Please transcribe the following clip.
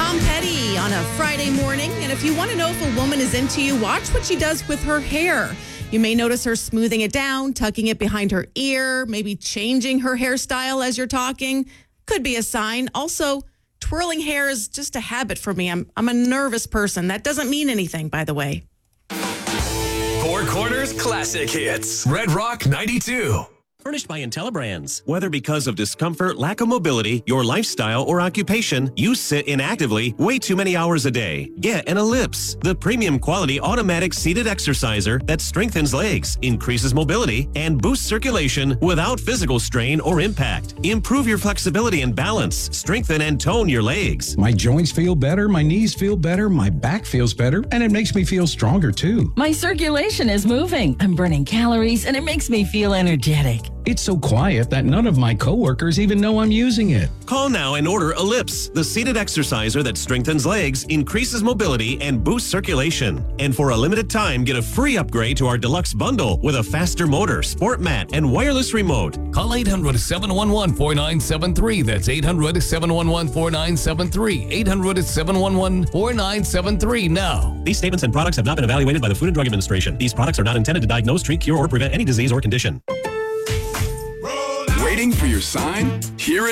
Tom Petty on a Friday morning. And if you want to know if a woman is into you, watch what she does with her hair. You may notice her smoothing it down, tucking it behind her ear, maybe changing her hairstyle as you're talking. Could be a sign. Also, twirling hair is just a habit for me. I'm a nervous person. That doesn't mean anything, by the way. Four Corners Classic Hits. Red Rock 92. Furnished by IntelliBrands. Whether because of discomfort, lack of mobility, your lifestyle, or occupation, you sit inactively way too many hours a day. Get an Ellipse, the premium quality automatic seated exerciser that strengthens legs, increases mobility, and boosts circulation without physical strain or impact. Improve your flexibility and balance, strengthen and tone your legs. My joints feel better, my knees feel better, my back feels better, and it makes me feel stronger too. My circulation is moving. I'm burning calories, and it makes me feel energetic. It's so quiet that none of my coworkers even know I'm using it. Call now and order Ellipse, the seated exerciser that strengthens legs, increases mobility, and boosts circulation. And for a limited time, get a free upgrade to our deluxe bundle with a faster motor, sport mat, and wireless remote. Call 800-711-4973. That's 800-711-4973. 800-711-4973 now. These statements and products have not been evaluated by the Food and Drug Administration. These products are not intended to diagnose, treat, cure, or prevent any disease or condition. Waiting for your sign? Here it